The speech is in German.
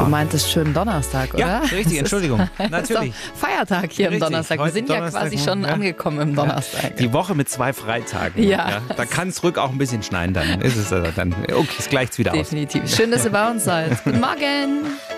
Du meintest schönen Donnerstag, oder? Ja, richtig, Entschuldigung. Natürlich. Feiertag hier am Richtig, Donnerstag. Wir heute sind ja Donnerstag, quasi schon ja. angekommen im Donnerstag. Die Woche mit 2 Freitagen. Ja. Da kann es ruhig auch ein bisschen schneien, dann ist es dann. Okay, es gleicht wieder aus. Definitiv. Schön, dass ihr bei uns seid. Guten Morgen.